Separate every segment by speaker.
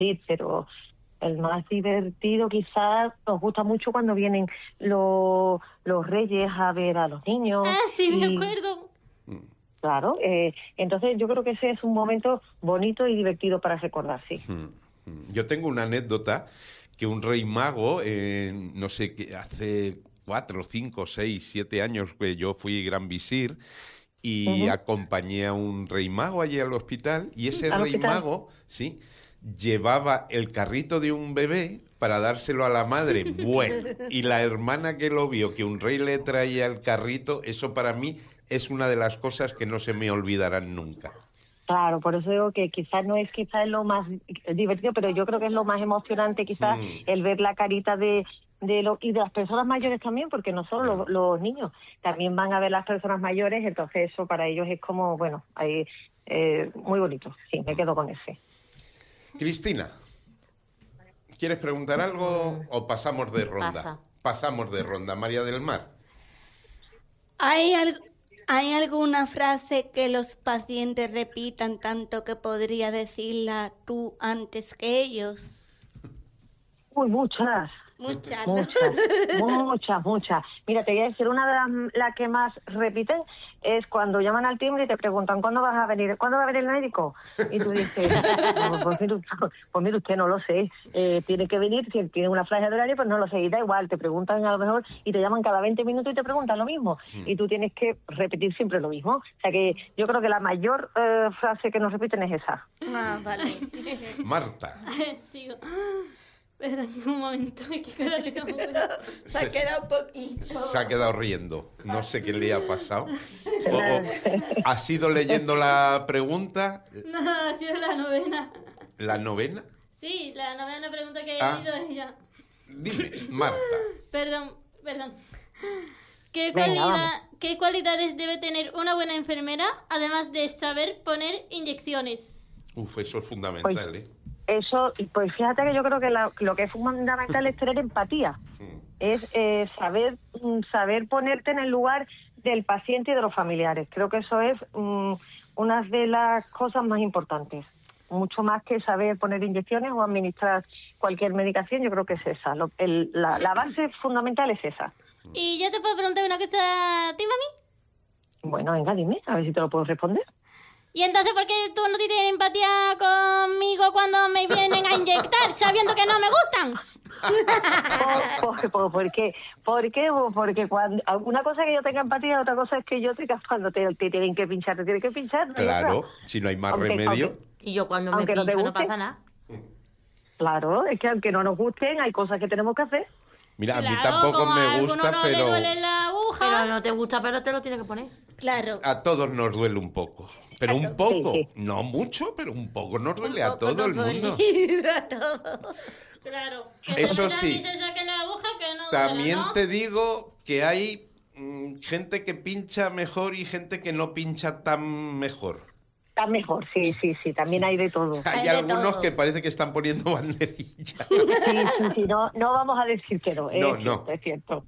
Speaker 1: Sí, pero el más divertido quizás nos gusta mucho cuando vienen los reyes a ver a los niños.
Speaker 2: Ah, sí, me
Speaker 1: y
Speaker 2: acuerdo.
Speaker 1: Claro, entonces yo creo que ese es un momento bonito y divertido para recordar, sí.
Speaker 3: Yo tengo una anécdota que un rey mago, no sé, qué, hace 4, 5, 6, 7 años que yo fui gran visir y
Speaker 1: Ujú.
Speaker 3: acompañé a un rey mago allí al hospital y ese
Speaker 1: ¿Al
Speaker 3: rey
Speaker 1: hospital?
Speaker 3: mago, sí, llevaba el carrito de un bebé para dárselo a la madre. Bueno, y la hermana que lo vio, que un rey le traía el carrito, eso para mí es una de las cosas que no se me olvidarán nunca.
Speaker 1: Claro, por eso digo que quizás no es quizás lo más divertido, pero yo creo que es lo más emocionante quizás
Speaker 3: Mm,
Speaker 1: el ver la carita y de las personas mayores también, porque no solo
Speaker 3: claro.
Speaker 1: los niños, también van a ver las personas mayores, entonces eso para ellos es como, bueno, ahí, muy bonito, sí, me quedo con ese.
Speaker 3: Cristina, ¿quieres preguntar algo o pasamos de ronda?
Speaker 2: Pasa.
Speaker 3: Pasamos de ronda, María del Mar.
Speaker 4: ¿Hay, ¿Hay alguna frase que los pacientes repitan tanto que podría decirla tú antes que ellos?
Speaker 1: Uy, muchas.
Speaker 4: Muchas, ¿no?
Speaker 1: Muchas. Mira, te voy a decir, una de las que más repiten es cuando llaman al timbre y te preguntan ¿cuándo vas a venir? ¿Cuándo va a venir el médico? Y tú dices, no, pues mire usted, no lo sé, tiene que venir, si tiene una franja de horario, pues no lo sé, y da igual, te preguntan a lo mejor y te llaman cada 20 minutos y te preguntan lo mismo, y tú tienes que repetir siempre lo mismo. O sea que yo creo que la mayor frase que nos repiten es esa.
Speaker 4: Ah, vale.
Speaker 3: Marta.
Speaker 2: Sigo. Perdón, un momento, que cara le tengo que poner.
Speaker 4: Se ha quedado poquito.
Speaker 3: Se ha quedado riendo. No sé qué le ha pasado. ¿Ha sido leyendo la pregunta?
Speaker 2: No, ha sido la novena.
Speaker 3: ¿La novena?
Speaker 2: Sí, la novena pregunta que he
Speaker 3: Ah.
Speaker 2: leído ella.
Speaker 3: Dime, Marta.
Speaker 2: Perdón.
Speaker 1: Venga, vamos.
Speaker 2: ¿Qué cualidades debe tener una buena enfermera, además de saber poner inyecciones?
Speaker 3: Uf, eso es fundamental, ¿eh?
Speaker 1: Eso, pues fíjate que yo creo que lo que es fundamental es tener empatía, es saber ponerte en el lugar del paciente y de los familiares. Creo que eso es una de las cosas más importantes, mucho más que saber poner inyecciones o administrar cualquier medicación. Yo creo que es esa, la base fundamental es esa.
Speaker 2: Y ya te puedo preguntar una cosa a ti, mami.
Speaker 1: Bueno, venga, dime, a ver si te lo puedo responder.
Speaker 2: ¿Y entonces por qué tú no tienes empatía conmigo cuando me vienen a inyectar sabiendo que no me gustan?
Speaker 1: Porque cuando una cosa es que yo tenga empatía, otra cosa es que yo tenga cuando te tienen que pinchar, no hay
Speaker 3: Claro,
Speaker 1: otra.
Speaker 3: si no hay más
Speaker 1: Aunque-
Speaker 3: remedio.
Speaker 5: Y yo cuando me
Speaker 1: Aunque no te
Speaker 5: pincho no
Speaker 1: guste.
Speaker 5: pasa nada.
Speaker 1: Claro, es que aunque no nos gusten, hay cosas que tenemos que hacer.
Speaker 3: Mira, a mí
Speaker 2: Claro,
Speaker 3: tampoco
Speaker 2: como a
Speaker 3: me
Speaker 2: alguno
Speaker 3: gusta,
Speaker 2: no le
Speaker 3: pero
Speaker 2: duele la aguja.
Speaker 5: Pero no te gusta, pero te lo tienes que poner.
Speaker 4: Claro.
Speaker 3: a todos nos duele un poco. Pero un poco,
Speaker 1: Sí.
Speaker 3: no mucho, pero un poco nos duele a
Speaker 4: Un poco
Speaker 3: todo el
Speaker 4: nos
Speaker 3: mundo.
Speaker 4: duele a todos.
Speaker 2: Claro.
Speaker 3: Eso
Speaker 2: Que
Speaker 3: sí.
Speaker 2: se saque la aguja, que no
Speaker 3: También
Speaker 2: duela, ¿no?
Speaker 3: te digo que hay gente que pincha mejor y gente que no pincha tan mejor.
Speaker 1: Está mejor, sí, también hay de todo.
Speaker 3: Hay
Speaker 4: Hay de
Speaker 3: algunos
Speaker 4: todo.
Speaker 3: que parece que están poniendo banderillas.
Speaker 1: Sí, no vamos a decir que no.
Speaker 3: No.
Speaker 1: Es cierto.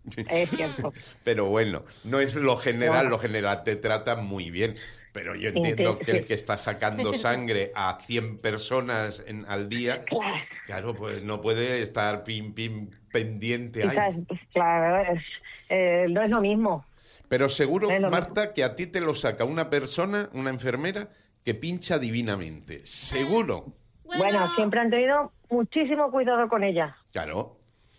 Speaker 3: Pero bueno, no es lo general,
Speaker 1: No.
Speaker 3: lo general te trata muy bien. Pero yo entiendo que el que está sacando sangre a 100 personas al día, claro, pues no puede estar pim pendiente ahí.
Speaker 1: Claro, no es lo mismo.
Speaker 3: Pero seguro,
Speaker 1: Es lo
Speaker 3: Marta, que a ti te lo saca una persona, una enfermera, que pincha divinamente. Seguro.
Speaker 1: Bueno, siempre han tenido muchísimo cuidado con ella.
Speaker 3: Claro.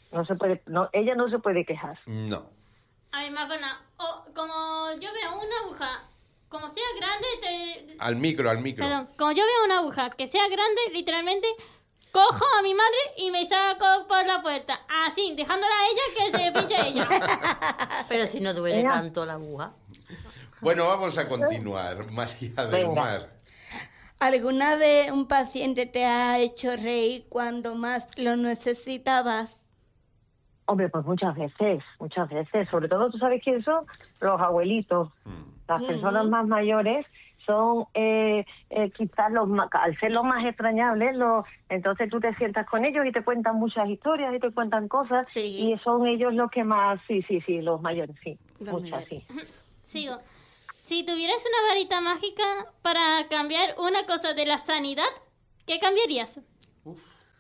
Speaker 1: Ella no se puede quejar.
Speaker 3: No.
Speaker 2: Ay, más buena. Como yo veo una aguja, como sea grande,
Speaker 3: Al micro.
Speaker 2: Perdón, como yo veo una aguja que sea grande, literalmente cojo a mi madre y me saco por la puerta. Así, dejándola a ella que se pinche ella.
Speaker 5: Pero si no duele
Speaker 1: Venga.
Speaker 5: tanto la aguja.
Speaker 3: Bueno, vamos a continuar. María del
Speaker 1: Venga.
Speaker 3: Mar.
Speaker 4: ¿Alguna vez un paciente te ha hecho reír cuando más lo necesitabas?
Speaker 1: Hombre, pues muchas veces. Sobre todo, ¿tú sabes quiénes son? Los abuelitos. Las personas más mayores son quizás al ser los más extrañables, entonces tú te sientas con ellos y te cuentan muchas historias y te cuentan cosas,
Speaker 4: Sí.
Speaker 1: y son ellos los que más, sí, los mayores, sí,
Speaker 4: Los
Speaker 1: muchas, sí.
Speaker 2: Sigo. Si tuvieras una varita mágica para cambiar una cosa de la sanidad, ¿qué cambiarías?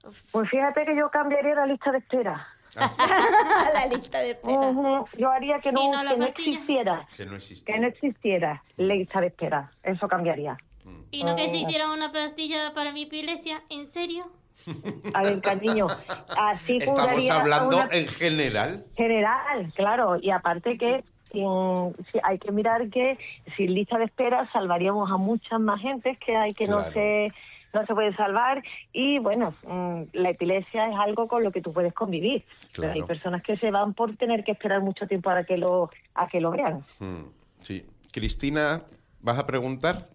Speaker 1: Pues fíjate que yo cambiaría la lista de espera.
Speaker 4: La lista de espera.
Speaker 1: Yo haría que
Speaker 2: ¿Y no
Speaker 1: no,
Speaker 2: la
Speaker 1: que no
Speaker 2: pastilla?
Speaker 1: existiera.
Speaker 3: Que no existe.
Speaker 1: Que no existiera lista de espera. Eso cambiaría.
Speaker 2: Y no que se hiciera una pastilla para mi epilepsia, ¿en serio?
Speaker 1: A ver, cariño, así
Speaker 3: Estamos
Speaker 1: curaría a
Speaker 3: hablando
Speaker 1: una-
Speaker 3: en general.
Speaker 1: general, claro. Y aparte que hay que mirar que sin lista de espera salvaríamos a muchas más gentes que hay que
Speaker 3: Claro.
Speaker 1: no se puede salvar. Y bueno, la epilepsia es algo con lo que tú puedes convivir. Pero hay
Speaker 3: Claro.
Speaker 1: personas que se van por tener que esperar mucho tiempo a que lo vean.
Speaker 3: Sí. Cristina, ¿vas a preguntar?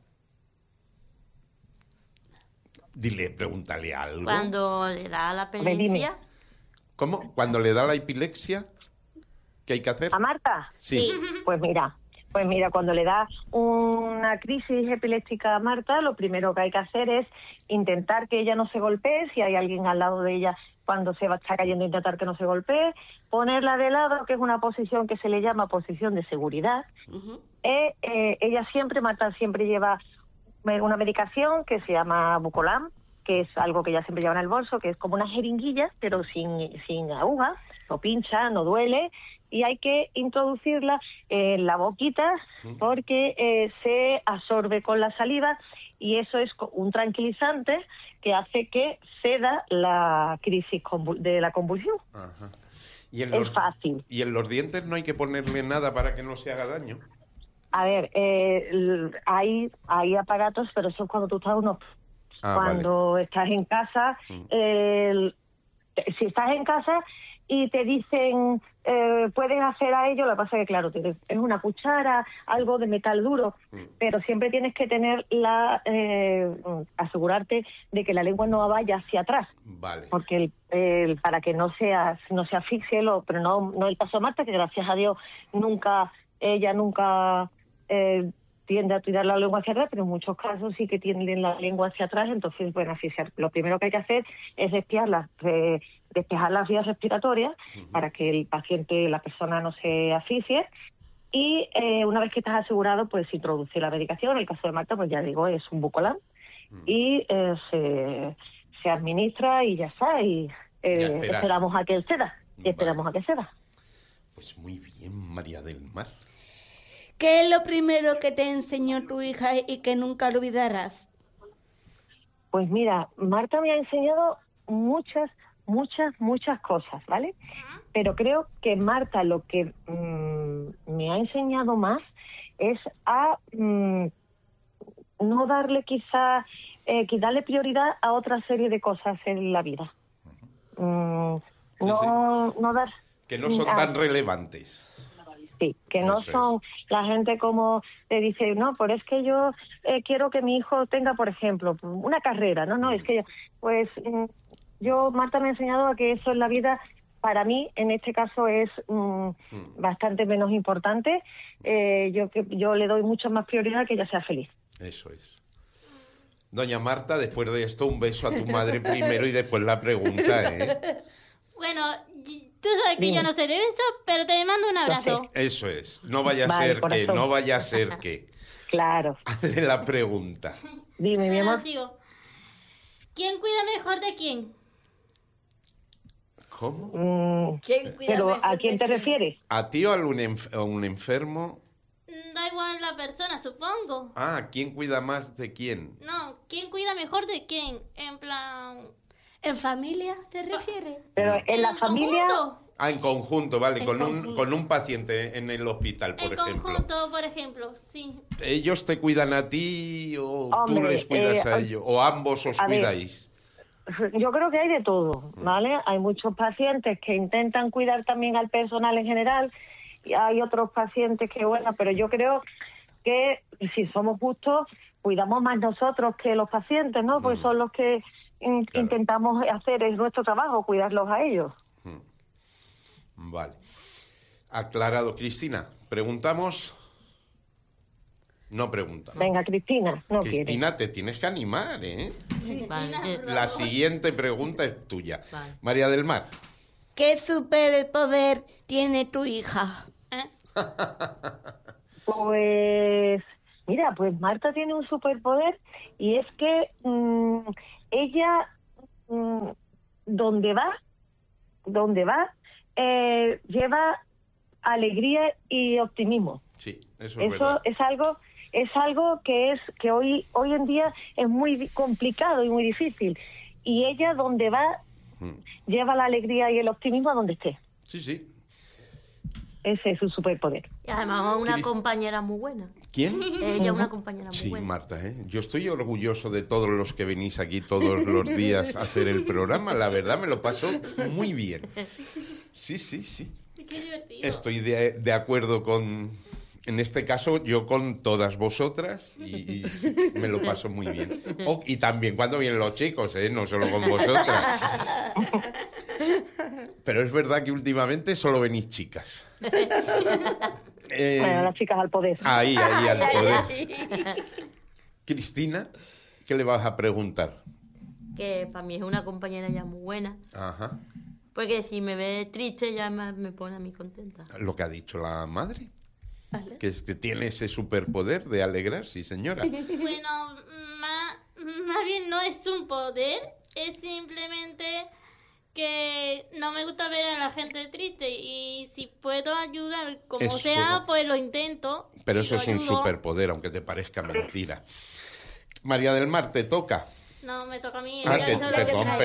Speaker 3: Dile, pregúntale algo.
Speaker 5: Cuando le da la
Speaker 1: ver, dime.
Speaker 5: epilepsia,
Speaker 3: ¿Cómo? ¿Cuando le da la epilepsia? ¿Qué hay que hacer?
Speaker 1: ¿A Marta?
Speaker 3: Sí.
Speaker 1: Pues mira, cuando le da una crisis epiléptica a Marta, lo primero que hay que hacer es intentar que ella no se golpee. Si hay alguien al lado de ella cuando está cayendo, intentar que no se golpee. Ponerla de lado, que es una posición que se le llama posición de seguridad. Marta siempre lleva una medicación que se llama Bucolam, que es algo que ella siempre lleva en el bolso, que es como una jeringuilla, pero sin aguja, no pincha, no duele, y hay que introducirla en la boquita porque se absorbe con la saliva y eso es un tranquilizante que hace que ceda la crisis de la convulsión.
Speaker 3: Ajá. ¿Y en
Speaker 1: Es fácil.
Speaker 3: ¿Y en los dientes no hay que ponerle nada para que no se haga daño?
Speaker 1: A ver, hay aparatos, pero eso es cuando tú estás cuando estás en casa. Si estás en casa y te dicen puedes hacer a ello, lo que pasa es que claro, es una cuchara, algo de metal duro, pero siempre tienes que tener asegurarte de que la lengua no vaya hacia atrás.
Speaker 3: Vale.
Speaker 1: Porque para que no se asfixie, pero no el caso de Marta, que gracias a Dios ella nunca tiende a tirar la lengua hacia atrás, pero en muchos casos sí que tienden la lengua hacia atrás, entonces pueden asfixiar. Lo primero que hay que hacer es despejar las vías respiratorias para que la persona no se asfixie. Y una vez que estás asegurado, pues introduce la medicación. En el caso de Marta, pues ya digo, es un Bucolam. Y se administra y ya está. Y esperamos a que ceda.
Speaker 3: Pues muy bien, María del Mar.
Speaker 4: ¿Qué es lo primero que te enseñó tu hija y que nunca olvidarás?
Speaker 1: Pues mira, Marta me ha enseñado muchas cosas, ¿vale? Pero creo que Marta lo que me ha enseñado más es a no darle darle prioridad a otra serie de cosas en la vida. No dar...
Speaker 3: Que no son tan relevantes.
Speaker 1: Sí, que no
Speaker 3: Eso
Speaker 1: son la gente como te dice, no, pero es que yo quiero que mi hijo tenga, por ejemplo, una carrera, no, es que Marta me ha enseñado a que eso en la vida, para mí, en este caso, es bastante menos importante. Yo le doy mucha más prioridad a que ella sea feliz.
Speaker 3: Eso es. Doña Marta, después de esto, un beso a tu madre primero y después la pregunta, ¿eh?
Speaker 2: Bueno, tú sabes que yo no sé de eso, pero te mando un abrazo.
Speaker 3: Eso es. No vaya a
Speaker 1: Vale,
Speaker 3: ser
Speaker 1: corazón.
Speaker 3: no vaya a ser que.
Speaker 1: Claro.
Speaker 3: Hazle la pregunta.
Speaker 1: Dime, mi amor.
Speaker 2: Sigo. ¿Quién cuida mejor de quién?
Speaker 3: ¿Cómo?
Speaker 4: ¿Quién cuida
Speaker 1: Pero
Speaker 4: mejor
Speaker 1: ¿a
Speaker 4: de
Speaker 1: quién te refieres?
Speaker 3: ¿A ti o a un enfermo?
Speaker 2: Da igual la persona, supongo.
Speaker 3: Ah, ¿quién cuida más de quién?
Speaker 2: No, ¿quién cuida mejor de quién? En plan...
Speaker 4: ¿En familia te refieres?
Speaker 1: Pero en la familia...
Speaker 2: conjunto.
Speaker 3: Ah, en conjunto, vale,
Speaker 4: En
Speaker 3: con
Speaker 4: conjunto.
Speaker 3: un paciente en el hospital, por
Speaker 2: En
Speaker 3: ejemplo.
Speaker 2: conjunto, por ejemplo, sí.
Speaker 3: ¿Ellos te cuidan a ti o tú
Speaker 1: Hombre,
Speaker 3: les cuidas a ellos? ¿O ambos os
Speaker 1: a ver,
Speaker 3: cuidáis?
Speaker 1: Yo creo que hay de todo, ¿vale? Hay muchos pacientes que intentan cuidar también al personal en general y hay otros pacientes que, bueno, pero yo creo que si somos justos, cuidamos más nosotros que los pacientes, ¿no? Pues son los que intentamos hacer, es nuestro trabajo, cuidarlos a ellos.
Speaker 3: Vale. Aclarado. Cristina, ¿preguntamos? No preguntamos.
Speaker 1: Venga, Cristina, no quiere.
Speaker 3: Cristina, te tienes que animar, ¿eh?
Speaker 5: vale.
Speaker 3: La siguiente pregunta es tuya.
Speaker 5: Vale.
Speaker 3: María del Mar.
Speaker 4: ¿Qué superpoder tiene tu hija?
Speaker 1: Pues, mira, pues Marta tiene un superpoder y es que ella donde va, lleva alegría y optimismo.
Speaker 3: Sí, eso es verdad.
Speaker 1: Es algo que hoy en día es muy complicado y muy difícil. Y ella, donde va, lleva la alegría y el optimismo a donde esté.
Speaker 3: Sí, sí.
Speaker 1: Ese es su superpoder.
Speaker 5: Y además una compañera muy buena.
Speaker 3: ¿Quién?
Speaker 5: Ella una compañera muy
Speaker 3: Sí,
Speaker 5: buena.
Speaker 3: Marta, ¿eh? Yo estoy orgulloso de todos los que venís aquí todos los días a hacer el programa. La verdad, me lo paso muy bien. Sí, sí, sí.
Speaker 2: Qué divertido.
Speaker 3: Estoy de acuerdo con... En este caso, yo con todas vosotras y me lo paso muy bien. Y también cuando vienen los chicos, no solo con vosotras. Pero es verdad que últimamente solo venís chicas.
Speaker 1: Bueno, las chicas al poder.
Speaker 3: Ahí, al poder. Cristina, ¿qué le vas a preguntar?
Speaker 5: Que para mí es una compañera ya muy buena.
Speaker 3: Ajá.
Speaker 5: Porque si me ve triste ya me pone a mí contenta.
Speaker 3: Lo que ha dicho la madre.
Speaker 4: Vale.
Speaker 3: Que tiene ese superpoder de alegrar, sí, señora.
Speaker 2: Bueno, más bien no es un poder, es simplemente que no me gusta ver a la gente triste y si puedo ayudar como
Speaker 3: Eso
Speaker 2: sea,
Speaker 3: no.
Speaker 2: pues lo intento.
Speaker 3: Pero
Speaker 2: y
Speaker 3: eso
Speaker 2: lo
Speaker 3: es un
Speaker 2: ayudo.
Speaker 3: superpoder, aunque te parezca mentira. María del Mar, te toca.
Speaker 2: No, me toca a mí.
Speaker 3: Ah,
Speaker 2: ella no le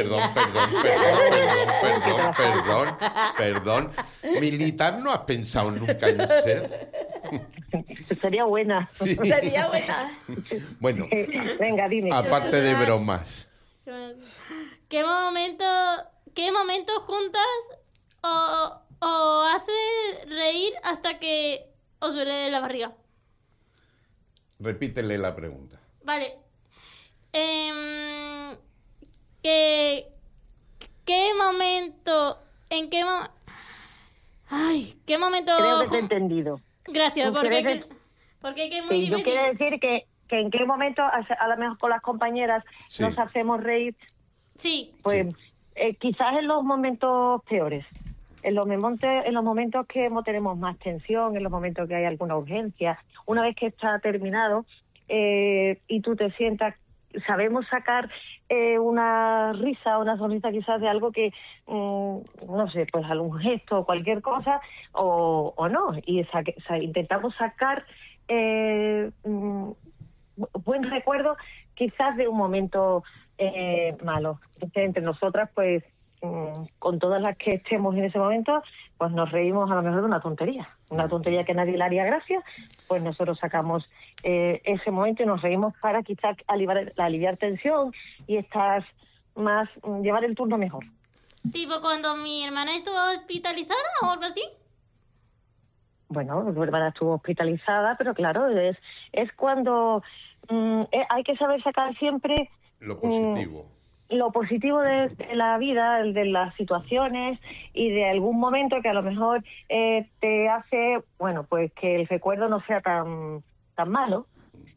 Speaker 3: perdón. Militar no has pensado nunca en ser.
Speaker 1: Sería buena.
Speaker 4: Sería buena.
Speaker 3: Bueno,
Speaker 1: Venga, dime.
Speaker 3: aparte de bromas.
Speaker 2: ¿Qué momento juntas o hace reír hasta que os duele la barriga?
Speaker 3: Repítele la pregunta.
Speaker 2: Vale. ¿Qué momento? ¿En qué momento? Ay, ¿qué momento?
Speaker 1: Creo que te he entendido.
Speaker 2: Gracias,
Speaker 1: ¿Tú
Speaker 2: porque
Speaker 1: quieres
Speaker 2: es muy
Speaker 1: Sí, yo
Speaker 2: difícil.
Speaker 1: quiero decir que en qué momento, a lo mejor con las compañeras,
Speaker 3: Sí.
Speaker 1: nos hacemos reír,
Speaker 2: Sí,
Speaker 1: pues
Speaker 3: Sí.
Speaker 1: quizás en los momentos peores. En los momentos que tenemos más tensión, en los momentos que hay alguna urgencia. Una vez que está terminado y tú te sientas, sabemos sacar una risa, una sonrisa quizás de algo que, no sé, pues algún gesto o cualquier cosa, o no. Y intentamos sacar buen recuerdo quizás de un momento malo. Entonces, entre nosotras, pues, con todas las que estemos en ese momento, pues nos reímos a lo mejor de una tontería que nadie le haría gracia, pues nosotros sacamos ese momento y nos reímos para quizás aliviar tensión y llevar el turno mejor.
Speaker 2: tipo cuando mi hermana estuvo hospitalizada o algo así.
Speaker 1: Bueno, tu hermana estuvo hospitalizada, pero claro, es cuando hay que saber sacar siempre
Speaker 3: Lo positivo.
Speaker 1: lo positivo de la vida, de las situaciones y de algún momento que a lo mejor te hace, bueno, pues que el recuerdo no sea tan malo.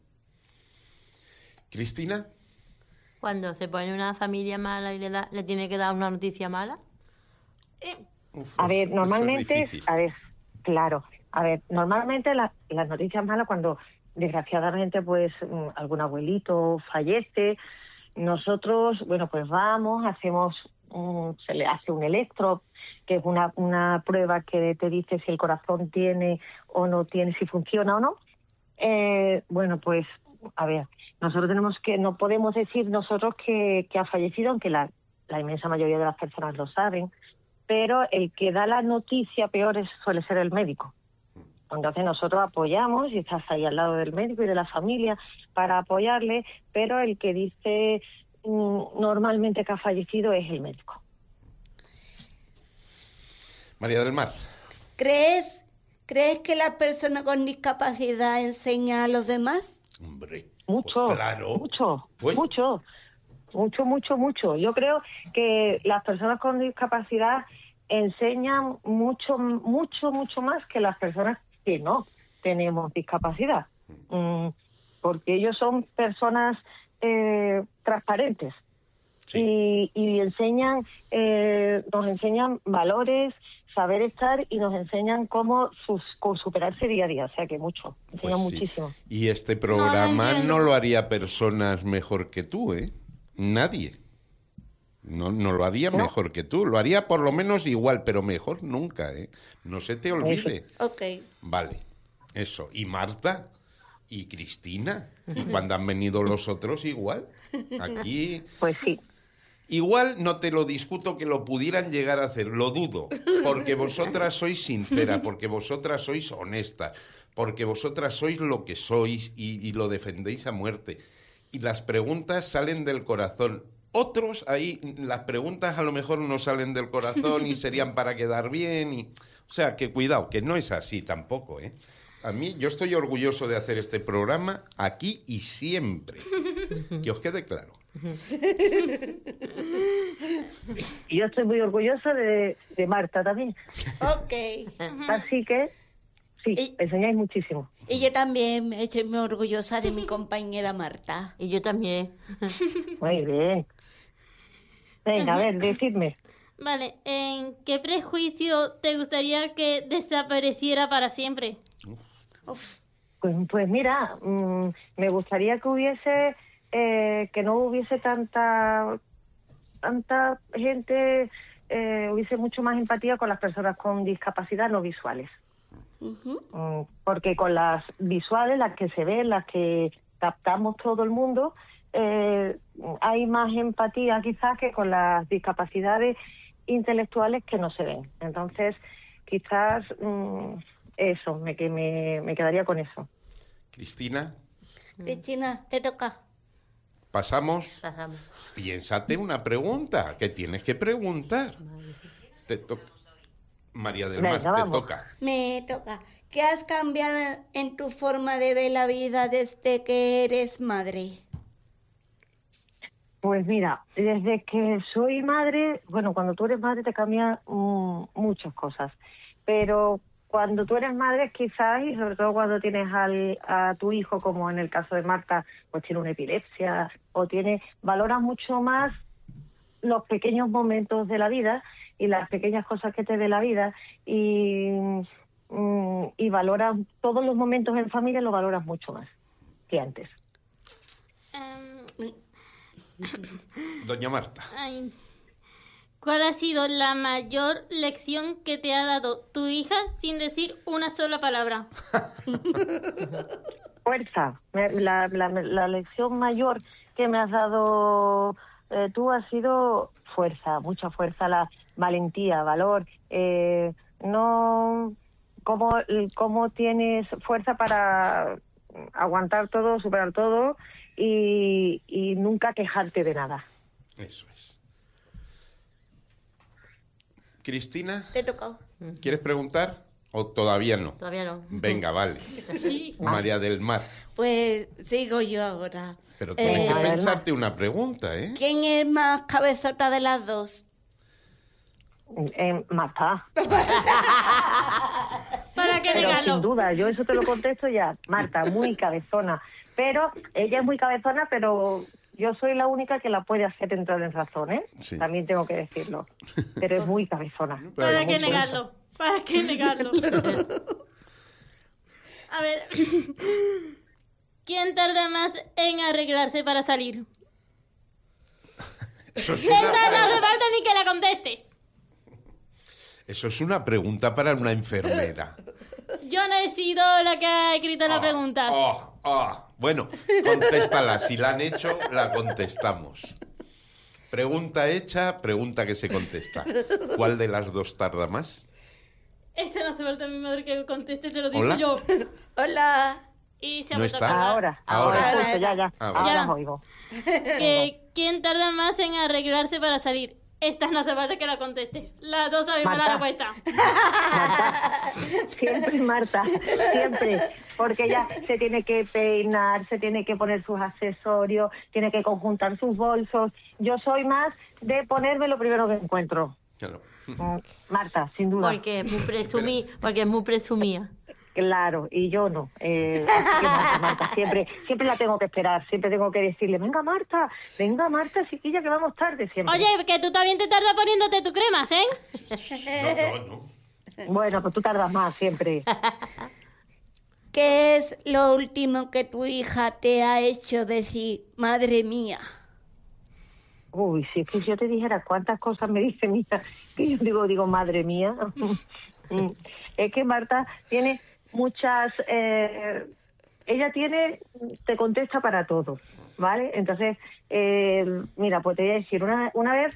Speaker 3: Cristina,
Speaker 5: Cuando se pone una familia mala y le tiene que dar una noticia mala.
Speaker 1: A ver,
Speaker 3: eso es
Speaker 1: normalmente,
Speaker 3: difícil.
Speaker 1: normalmente las noticias malas cuando desgraciadamente pues algún abuelito fallece, nosotros, bueno, pues vamos, se le hace un electro, que es una prueba que te dice si el corazón tiene o no tiene, si funciona o no. Bueno, pues, a ver, no podemos decir nosotros que ha fallecido, aunque la inmensa mayoría de las personas lo saben, pero el que da la noticia peor suele ser el médico. Entonces nosotros apoyamos y estás ahí al lado del médico y de la familia para apoyarle, pero el que dice normalmente que ha fallecido es el médico.
Speaker 3: María del Mar.
Speaker 4: ¿Crees que la persona con discapacidad enseña a los demás?
Speaker 3: Hombre.
Speaker 1: Mucho,
Speaker 3: pues claro. Pues,
Speaker 1: mucho. Yo creo que las personas con discapacidad enseñan mucho más que las personas que no tenemos discapacidad, porque ellos son personas transparentes.
Speaker 3: Sí.
Speaker 1: Y nos enseñan valores, saber estar y nos enseñan cómo superarse día a día, o sea que enseñan
Speaker 3: Pues sí.
Speaker 1: muchísimo.
Speaker 3: Y este programa
Speaker 2: entiendo.
Speaker 3: no lo haría personas mejor que tú, ¿eh? Nadie. No, no lo haría mejor que tú. Lo haría por lo menos igual, pero mejor nunca, ¿eh? No se te olvide.
Speaker 4: Ok.
Speaker 3: Vale, eso. ¿Y Marta? ¿Y Cristina? ¿Y cuando han venido los otros igual? Aquí...
Speaker 1: Pues sí.
Speaker 3: Igual no te lo discuto que lo pudieran llegar a hacer, lo dudo, porque vosotras sois sinceras, porque vosotras sois honestas, porque vosotras sois lo que sois y lo defendéis a muerte. Y las preguntas salen del corazón. Otros ahí, las preguntas a lo mejor no salen del corazón y serían para quedar bien. O sea, que cuidado, que no es así tampoco, ¿eh? A mí, yo estoy orgulloso de hacer este programa aquí y siempre. Que os quede claro.
Speaker 1: Y yo estoy muy orgullosa de Marta también.
Speaker 4: Ok.
Speaker 1: Así que, sí,
Speaker 4: Y-
Speaker 1: enseñáis muchísimo.
Speaker 4: Y yo también estoy muy orgullosa de mi compañera Marta.
Speaker 5: Y yo también.
Speaker 1: Muy bien. Venga, a ver, decidme.
Speaker 2: Vale, ¿en qué prejuicio te gustaría que desapareciera para siempre?
Speaker 1: Pues mira, me gustaría que hubiese, que no hubiese tanta gente, hubiese mucho más empatía con las personas con discapacidad no visuales.
Speaker 4: Ujú.
Speaker 1: Porque con las visuales, las que se ven, las que captamos todo el mundo, hay más empatía quizás que con las discapacidades intelectuales que no se ven. Entonces, quizás eso, me quedaría con eso.
Speaker 3: Cristina,
Speaker 4: Cristina, te toca.
Speaker 3: pasamos.
Speaker 5: Pasamos.
Speaker 3: Piénsate una pregunta, que tienes que preguntar. Te toca. María del Mar,
Speaker 1: Venga,
Speaker 3: te
Speaker 1: vamos.
Speaker 3: toca.
Speaker 4: Me toca. ¿Qué has cambiado en tu forma de ver la vida desde que eres madre?
Speaker 1: Pues mira, desde que soy madre, bueno, cuando tú eres madre te cambian muchas cosas, pero cuando tú eres madre quizás, y sobre todo cuando tienes a tu hijo, como en el caso de Marta, pues tiene una epilepsia o valoras mucho más los pequeños momentos de la vida y las pequeñas cosas que te dé la vida y valoras todos los momentos en familia, lo valoras mucho más que antes.
Speaker 3: Doña Marta.
Speaker 2: Ay, ¿cuál ha sido la mayor lección que te ha dado tu hija sin decir una sola palabra?
Speaker 1: Fuerza. La lección mayor que me has dado tú ha sido fuerza, mucha fuerza, la valentía, valor. No, cómo tienes fuerza para aguantar todo, superar todo y nunca quejarte de nada.
Speaker 3: Eso es. Cristina,
Speaker 4: Te toca.
Speaker 3: ¿quieres preguntar o todavía no?
Speaker 5: Todavía no.
Speaker 3: Venga, vale. María del Mar.
Speaker 4: Pues sigo yo ahora.
Speaker 3: Pero tienes que
Speaker 1: María del
Speaker 3: pensarte una pregunta, ¿eh?
Speaker 4: ¿Quién es más cabezota de las dos?
Speaker 1: Marta.
Speaker 2: ¿Para qué
Speaker 1: Pero sin
Speaker 2: negarlo?
Speaker 1: duda, yo eso te lo contesto ya. Marta, muy cabezona. Pero ella es muy cabezona, pero yo soy la única que la puede hacer entrar en razón, ¿eh?
Speaker 3: Sí.
Speaker 1: También tengo que decirlo. Pero es muy cabezona.
Speaker 2: ¿Para qué negarlo? ¿Para qué negarlo? A ver, ¿quién tarda más en arreglarse para salir?
Speaker 3: Eso es
Speaker 2: ¡Esta no
Speaker 3: una,
Speaker 2: hace falta ni que la contestes!
Speaker 3: eso es una pregunta para una enfermera.
Speaker 2: Yo no he sido la que ha escrito la pregunta.
Speaker 3: Bueno, contéstala. Si la han hecho, la contestamos. Pregunta hecha, pregunta que se contesta. ¿Cuál de las dos tarda más?
Speaker 2: Esta no hace falta mi madre que conteste, te lo digo
Speaker 3: ¿Hola?
Speaker 2: yo.
Speaker 4: Hola.
Speaker 2: Y se ha
Speaker 3: No
Speaker 2: vuelto a
Speaker 3: está.
Speaker 2: tardar.
Speaker 1: Ahora,
Speaker 3: Ahora.
Speaker 1: justo, ya.
Speaker 3: Ah, vale.
Speaker 1: Ahora
Speaker 2: Ya.
Speaker 1: os oigo.
Speaker 2: ¿Quién tarda más en arreglarse para salir? Esta no hace falta que la contestes. Las dos sabemos la
Speaker 1: Marta.
Speaker 2: respuesta.
Speaker 1: Marta, siempre Marta, siempre, porque ella se tiene que peinar, se tiene que poner sus accesorios, tiene que conjuntar sus bolsos. Yo soy más de ponerme lo primero que encuentro.
Speaker 3: Claro.
Speaker 1: Marta, sin duda.
Speaker 5: Porque es muy presumida.
Speaker 1: Claro, y yo no. Así que Marta, siempre la tengo que esperar, siempre tengo que decirle, venga Marta, chiquilla, que vamos tarde siempre.
Speaker 2: Oye, que tú también te tardas poniéndote tu cremas, ¿eh?
Speaker 3: No.
Speaker 1: Bueno, pues tú tardas más siempre.
Speaker 4: ¿Qué es lo último que tu hija te ha hecho decir, madre mía?
Speaker 1: Uy, si es que si yo te dijera cuántas cosas me dice mía, que yo digo, madre mía. Es que Marta tiene muchas... ella te contesta para todo, ¿vale? Entonces, mira, pues te voy a decir, una vez,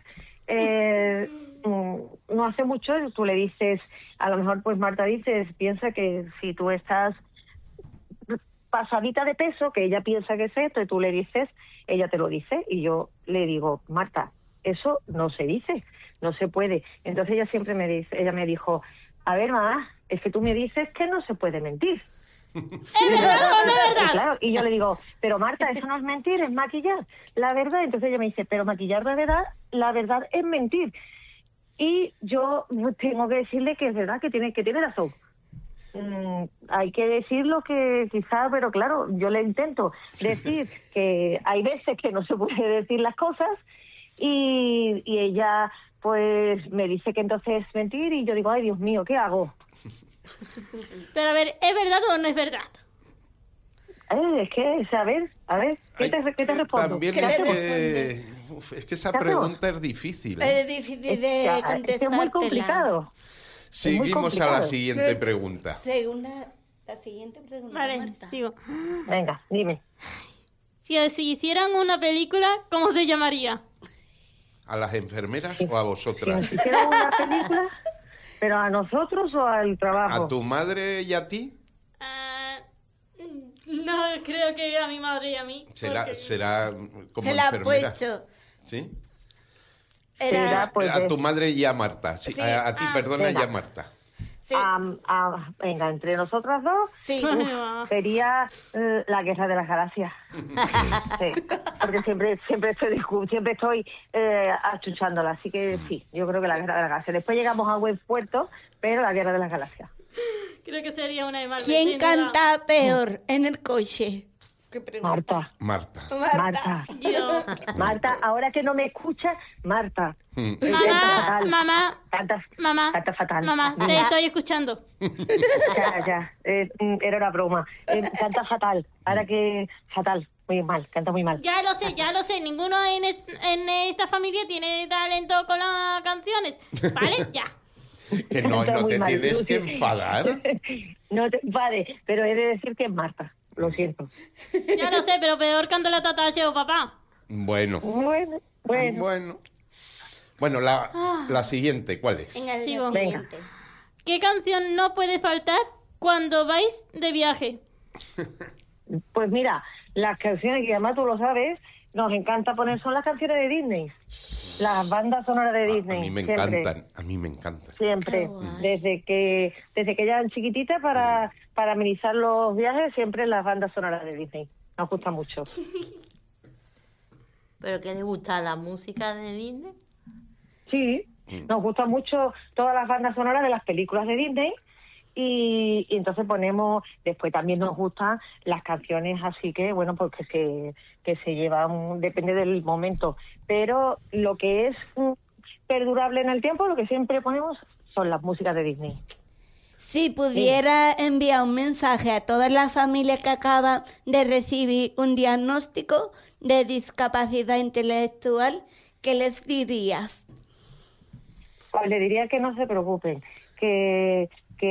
Speaker 1: no hace mucho, tú le dices, a lo mejor pues Marta piensa que si tú estás pasadita de peso, que ella piensa que es esto, y tú le dices, ella te lo dice, y yo le digo, Marta, eso no se dice, no se puede. Entonces ella me dijo, a ver, mamá, es que tú me dices que no se puede mentir.
Speaker 2: ¿Es verdad o no es verdad?
Speaker 1: Claro, y yo le digo, pero Marta, eso no es mentir, es maquillar la verdad. Entonces ella me dice, pero maquillar la verdad es mentir. Y yo tengo que decirle que es verdad, que tiene razón. Hay que decir lo que quizás, pero claro, yo le intento decir que hay veces que no se puede decir las cosas y ella pues me dice que entonces es mentir y yo digo, ay Dios mío, ¿qué hago?
Speaker 2: Pero a ver, ¿es verdad o no es verdad?
Speaker 1: Es que, a ver, ¿qué te respondo?
Speaker 3: También es que esa
Speaker 1: ¿Qué
Speaker 3: pregunta es difícil.
Speaker 4: Es difícil de contestar.
Speaker 1: Es muy complicado.
Speaker 3: Seguimos a la siguiente pregunta.
Speaker 4: La siguiente pregunta,
Speaker 2: Vale,
Speaker 4: Marta.
Speaker 2: sigo.
Speaker 1: Venga, dime.
Speaker 2: Si hicieran una película, ¿cómo se llamaría?
Speaker 3: ¿A las enfermeras o a vosotras?
Speaker 1: Si hiciera una película, ¿pero a nosotros o al trabajo?
Speaker 3: ¿A tu madre y a ti?
Speaker 2: No, creo que a mi madre y a mí.
Speaker 3: Será como
Speaker 4: Se la ha
Speaker 3: enfermera.
Speaker 4: puesto.
Speaker 3: ¿Sí?
Speaker 4: Era...
Speaker 1: Pues,
Speaker 3: A tu madre y a Marta. Sí,
Speaker 4: Sí.
Speaker 3: a ti, perdona, y
Speaker 1: venga.
Speaker 3: a Marta.
Speaker 4: Sí.
Speaker 1: Venga, entre nosotras dos
Speaker 4: Sí.
Speaker 1: sería la Guerra de las Galaxias. Sí, porque siempre estoy achuchándola, así que sí, yo creo que la Guerra de las Galaxias. Después llegamos a buen puerto, pero la Guerra de las Galaxias.
Speaker 2: Creo que sería una de Marvel.
Speaker 4: ¿Quién
Speaker 2: sin duda.
Speaker 4: canta peor en el coche? ¿Qué pregunta?
Speaker 3: Marta.
Speaker 1: Marta.
Speaker 2: Yo.
Speaker 1: Marta, ahora que no me escuchas, Marta.
Speaker 2: Mamá,
Speaker 1: Canta fatal.
Speaker 2: mamá, te estoy escuchando.
Speaker 1: Ya. Era una broma. Canta fatal. Ahora que fatal. Muy mal, canta muy mal.
Speaker 2: Ya lo sé. Ninguno en esta familia tiene talento con las canciones. ¿Vale? Ya.
Speaker 3: Que no
Speaker 1: Canta muy
Speaker 3: te
Speaker 1: mal,
Speaker 3: tienes que
Speaker 1: Lucy.
Speaker 3: enfadar.
Speaker 1: No te enfades, pero he de decir que es Marta. Lo siento.
Speaker 2: Ya lo sé, pero peor canta la tatache o papá.
Speaker 3: Bueno. Bueno, la siguiente, ¿cuál es?
Speaker 4: Venga, la
Speaker 2: Sigo.
Speaker 4: siguiente.
Speaker 2: ¿Qué canción no puede faltar cuando vais de viaje?
Speaker 1: Pues mira, las canciones que además tú lo sabes, nos encanta poner son las canciones de Disney. Las bandas sonoras de Disney.
Speaker 3: A mí me
Speaker 1: siempre.
Speaker 3: encantan, a mí me encantan.
Speaker 1: Siempre,
Speaker 4: Qué guay.
Speaker 1: desde que eran chiquititas para amenizar los viajes, siempre las bandas sonoras de Disney. Nos gusta mucho.
Speaker 5: ¿Pero qué le gusta? ¿La música de Disney?
Speaker 1: Sí, nos gustan mucho todas las bandas sonoras de las películas de Disney y entonces ponemos, después también nos gustan las canciones así que, bueno, pues que se llevan, depende del momento, pero lo que es perdurable en el tiempo, lo que siempre ponemos son las músicas de Disney.
Speaker 4: Si pudiera enviar un mensaje a todas las familias que acaban de recibir un diagnóstico de discapacidad intelectual, ¿qué les dirías?
Speaker 1: Pues le diría que no se preocupen, que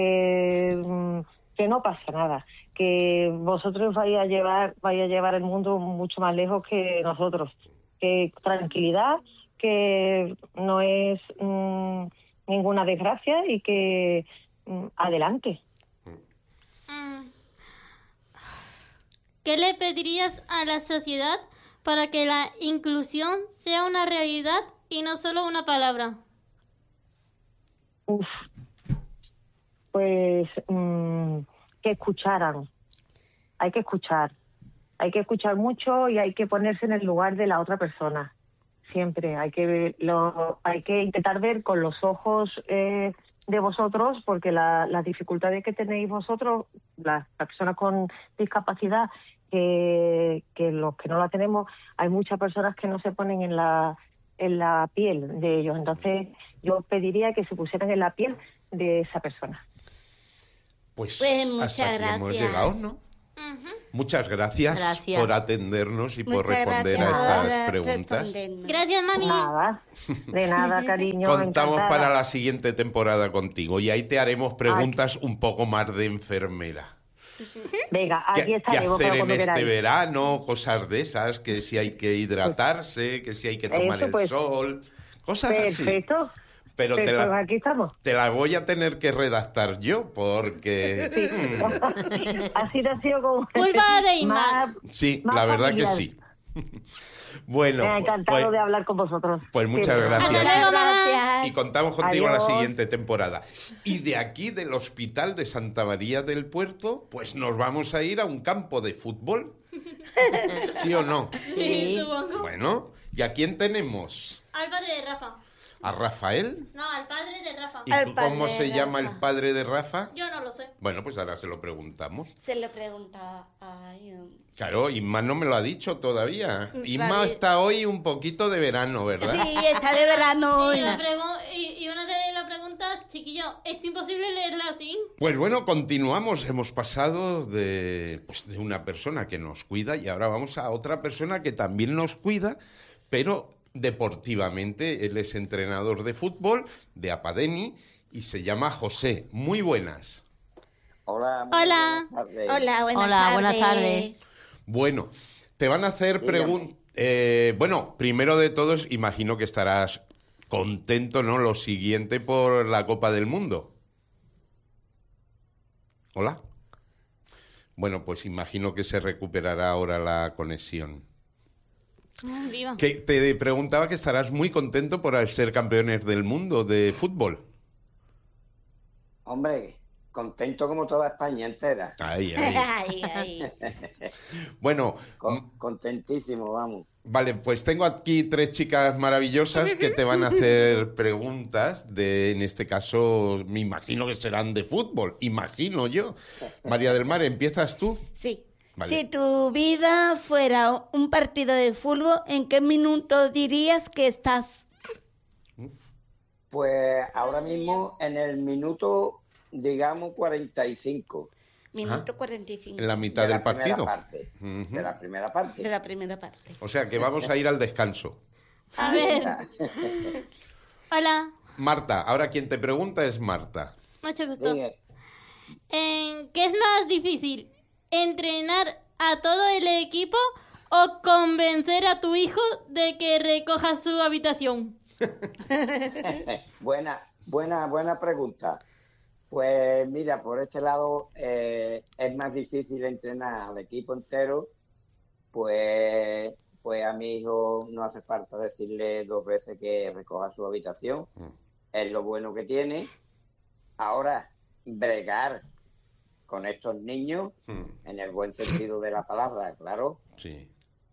Speaker 1: no pasa nada, que vosotros vais a llevar el mundo mucho más lejos que nosotros, que tranquilidad, que no es ninguna desgracia y que adelante.
Speaker 2: ¿Qué le pedirías a la sociedad para que la inclusión sea una realidad y no solo una palabra?
Speaker 1: Pues que escucharan. Hay que escuchar mucho y hay que ponerse en el lugar de la otra persona. Siempre hay que intentar ver con los ojos de vosotros, porque las dificultades que tenéis vosotros, las personas con discapacidad, que los que no la tenemos, hay muchas personas que no se ponen en la piel de ellos. Entonces yo pediría que se pusieran en la piel de esa persona.
Speaker 3: Pues
Speaker 4: Muchas
Speaker 3: hasta aquí hemos
Speaker 4: gracias.
Speaker 3: llegado, ¿no? Muchas gracias,
Speaker 5: Gracias.
Speaker 3: por atendernos y por
Speaker 4: Muchas
Speaker 3: responder
Speaker 4: gracias
Speaker 3: a
Speaker 4: por
Speaker 3: estas preguntas.
Speaker 4: respondernos.
Speaker 2: Gracias, mami.
Speaker 1: Nada, de nada, cariño.
Speaker 3: Contamos
Speaker 1: encantada.
Speaker 3: para la siguiente temporada contigo y ahí te haremos preguntas un poco más de enfermera.
Speaker 1: Venga,
Speaker 3: ¿Qué,
Speaker 1: aquí
Speaker 3: qué
Speaker 1: estaremos
Speaker 3: hacer
Speaker 1: para
Speaker 3: en
Speaker 1: cuando
Speaker 3: este
Speaker 1: queráis.
Speaker 3: verano? Cosas de esas, que si hay que hidratarse, que si hay que tomar
Speaker 1: Eso,
Speaker 3: el
Speaker 1: pues.
Speaker 3: sol, cosas así.
Speaker 1: Perfecto.
Speaker 3: Pero
Speaker 1: Pues aquí estamos.
Speaker 3: te la voy a tener que redactar yo porque...
Speaker 1: Así ha sido como...
Speaker 2: Culpa de Isma.
Speaker 1: Más-
Speaker 3: Sí,
Speaker 1: más
Speaker 3: la verdad que
Speaker 1: familiar.
Speaker 3: sí. Bueno,
Speaker 1: Encantado
Speaker 3: pues,
Speaker 1: de hablar con vosotros.
Speaker 3: pues muchas
Speaker 1: Sí.
Speaker 3: gracias.
Speaker 2: Hasta luego, mamá.
Speaker 4: Gracias.
Speaker 3: Y contamos contigo en la
Speaker 1: Adiós.
Speaker 3: siguiente temporada. Y de aquí, del Hospital de Santa María del Puerto, pues nos vamos a ir a un campo de fútbol. ¿Sí o no?
Speaker 5: Sí.
Speaker 2: Supongo.
Speaker 3: Bueno, ¿y a quién tenemos?
Speaker 2: Al padre de Rafa.
Speaker 3: ¿A Rafael?
Speaker 2: No, al padre de Rafa.
Speaker 3: ¿Y
Speaker 4: Al
Speaker 3: cómo
Speaker 4: padre
Speaker 3: se
Speaker 4: de
Speaker 3: llama el
Speaker 4: Rafa.
Speaker 3: padre de Rafa?
Speaker 2: Yo no lo sé.
Speaker 3: Bueno, pues ahora se lo preguntamos.
Speaker 4: Se lo pregunta a...
Speaker 3: Claro, Inma no me lo ha dicho todavía. Inma
Speaker 4: Vale.
Speaker 3: está hoy un poquito de verano, ¿verdad?
Speaker 4: Sí, está de verano hoy.
Speaker 2: Y una de las preguntas, chiquillo, ¿es imposible leerla así?
Speaker 3: Pues bueno, continuamos. Hemos pasado de una persona que nos cuida y ahora vamos a otra persona que también nos cuida, pero deportivamente. Él es entrenador de fútbol de Apadeni y se llama José. Muy buenas.
Speaker 6: Hola. muy
Speaker 2: Hola.
Speaker 6: buenas tardes.
Speaker 4: Hola, buenas
Speaker 5: Hola,
Speaker 4: tardes.
Speaker 5: buenas tardes.
Speaker 3: Bueno, te van a hacer
Speaker 6: Dígame.
Speaker 3: preguntas. Bueno, primero de todos, imagino que estarás contento, ¿no? Lo siguiente por la Copa del Mundo. Hola. Bueno, pues imagino que se recuperará ahora la conexión.
Speaker 2: Viva.
Speaker 3: Que te preguntaba que estarás muy contento por ser campeones del mundo de fútbol.
Speaker 6: Hombre, contento como toda España entera.
Speaker 3: Ahí, ahí.
Speaker 4: Ay, ay.
Speaker 3: Bueno,
Speaker 6: Contentísimo, vamos.
Speaker 3: vale, pues tengo aquí 3 chicas maravillosas que te van a hacer preguntas en este caso, me imagino que serán de fútbol, imagino yo. María del Mar, ¿empiezas tú?
Speaker 4: Sí.
Speaker 3: Vale.
Speaker 4: Si tu vida fuera un partido de fútbol, ¿en qué minuto dirías que estás?
Speaker 6: Pues ahora mismo en el minuto, digamos, 45
Speaker 4: Minuto 45
Speaker 3: En la mitad
Speaker 6: de
Speaker 3: del
Speaker 6: la primera
Speaker 3: partido.
Speaker 6: parte.
Speaker 3: Ujú.
Speaker 6: De la primera parte.
Speaker 4: de la primera parte.
Speaker 3: O sea que vamos a ir al descanso.
Speaker 2: A ver. Hola.
Speaker 3: Marta, ahora quien te pregunta es Marta.
Speaker 2: Mucho gusto.
Speaker 6: Diga,
Speaker 2: ¿Qué es más difícil? ¿Entrenar a todo el equipo o convencer a tu hijo de que recoja su habitación?
Speaker 6: buena pregunta. Pues mira, por este lado es más difícil entrenar al equipo entero, pues a mi hijo no hace falta decirle 2 veces que recoja su habitación, es lo bueno que tiene. Ahora, bregar con estos niños, en el buen sentido de la palabra, claro,
Speaker 3: Sí.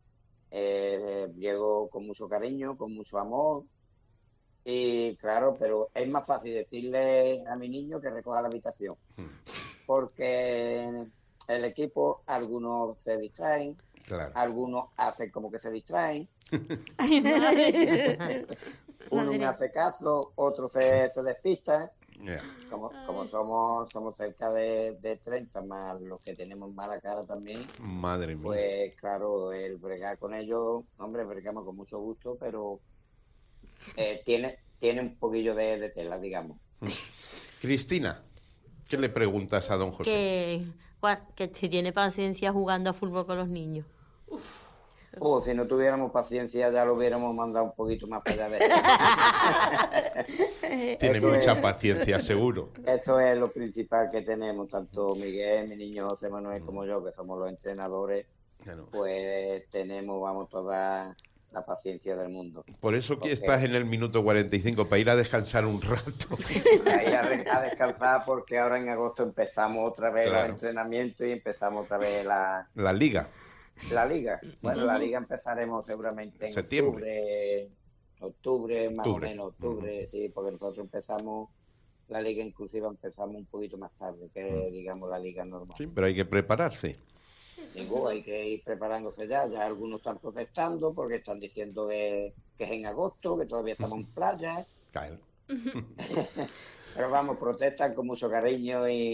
Speaker 6: llego con mucho cariño, con mucho amor. Y claro, pero es más fácil decirle a mi niño que recoja la habitación. Porque el equipo, algunos se distraen,
Speaker 3: Claro.
Speaker 6: algunos hacen como que se distraen,
Speaker 2: Ay, madre.
Speaker 6: uno me hace caso, otro se despista.
Speaker 3: Ya.
Speaker 6: Como somos cerca de 30, más los que tenemos mala cara también,
Speaker 3: Madre mía.
Speaker 6: pues claro, el bregar con ellos, hombre, bregamos con mucho gusto, pero tiene un poquillo de tela, digamos.
Speaker 3: Cristina, ¿qué le preguntas a don José?
Speaker 5: Que si tiene paciencia jugando a fútbol con los niños.
Speaker 6: Si no tuviéramos paciencia ya lo hubiéramos mandado un poquito más para allá.
Speaker 3: Tiene
Speaker 6: Eso
Speaker 3: mucha
Speaker 6: es.
Speaker 3: paciencia, seguro.
Speaker 6: Eso es lo principal que tenemos, tanto Miguel, mi niño José Manuel, como yo, que somos los entrenadores,
Speaker 3: Claro.
Speaker 6: pues vamos, toda la paciencia del mundo.
Speaker 3: Por eso que
Speaker 6: Ok.
Speaker 3: estás en el minuto 45, para ir a descansar un rato.
Speaker 6: Ahí a descansar, porque ahora en agosto empezamos otra vez
Speaker 3: Claro.
Speaker 6: los entrenamientos y empezamos otra vez la
Speaker 3: Liga.
Speaker 6: liga. Bueno, la liga empezaremos seguramente en
Speaker 3: Septiembre.
Speaker 6: octubre, más
Speaker 3: Octubre.
Speaker 6: o menos octubre, sí, porque nosotros empezamos la liga inclusiva, empezamos un poquito más tarde que, digamos, la liga normal.
Speaker 3: Sí, pero hay que prepararse.
Speaker 6: Digo, hay que ir preparándose ya algunos están protestando porque están diciendo que es en agosto, que todavía estamos en playa,
Speaker 3: Claro.
Speaker 6: pero vamos, protestan con mucho cariño y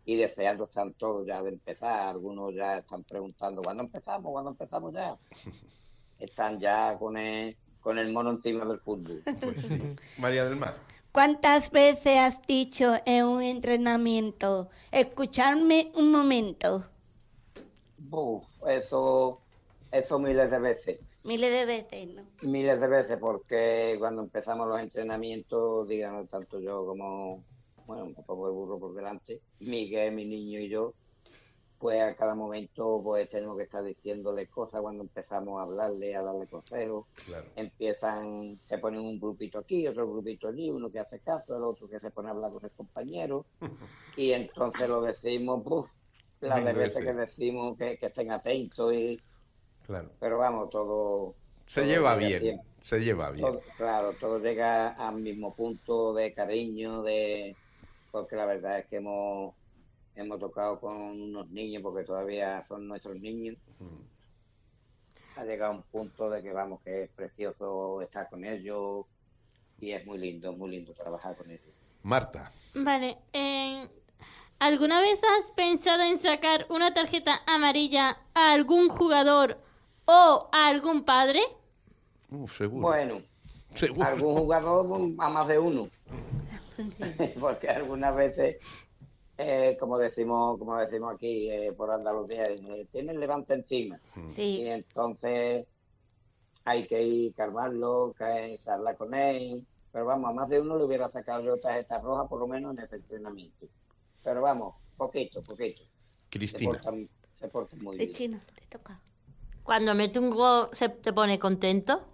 Speaker 6: y deseando están todos ya de empezar. Algunos ya están preguntando, ¿cuándo empezamos? ¿Cuándo empezamos ya? Están ya con el mono encima del fútbol.
Speaker 3: Pues sí. María del Mar.
Speaker 4: ¿Cuántas veces has dicho en un entrenamiento, escuchadme un momento?
Speaker 6: Buf, eso miles de veces.
Speaker 4: Miles de veces, ¿no?
Speaker 6: Miles de veces, porque cuando empezamos los entrenamientos, digamos, tanto yo como, bueno, un poco el burro por delante, Miguel, mi niño y yo, pues a cada momento pues tenemos que estar diciéndole cosas cuando empezamos a hablarle, a darle consejos.
Speaker 3: Claro.
Speaker 6: Se ponen un grupito aquí, otro grupito allí, uno que hace caso, el otro que se pone a hablar con el compañero, y entonces lo decimos, las de veces que decimos que estén atentos,
Speaker 3: Claro.
Speaker 6: pero vamos, todo
Speaker 3: Se lleva
Speaker 6: llega
Speaker 3: bien,
Speaker 6: siempre.
Speaker 3: se lleva bien.
Speaker 6: Claro, todo llega al mismo punto de cariño, porque la verdad es que hemos tocado con unos niños, porque todavía son nuestros niños. Ha llegado un punto de que vamos, que es precioso estar con ellos y es muy lindo trabajar con ellos.
Speaker 3: Marta.
Speaker 2: Vale, ¿alguna vez has pensado en sacar una tarjeta amarilla a algún jugador o a algún padre?
Speaker 3: Seguro.
Speaker 6: Bueno,
Speaker 3: Seguro.
Speaker 6: algún jugador a más de uno, porque algunas veces, como decimos aquí por Andalucía, tiene el levante encima.
Speaker 4: Sí.
Speaker 6: Y entonces hay que ir calmarlo, hablar con él. Pero vamos, a más de uno le hubiera sacado yo tarjeta roja, por lo menos en ese entrenamiento. Pero vamos, poquito.
Speaker 3: Cristina.
Speaker 6: Se porta muy
Speaker 4: De
Speaker 6: bien.
Speaker 4: chino, te toca.
Speaker 5: Cuando mete un gol, ¿se te pone contento?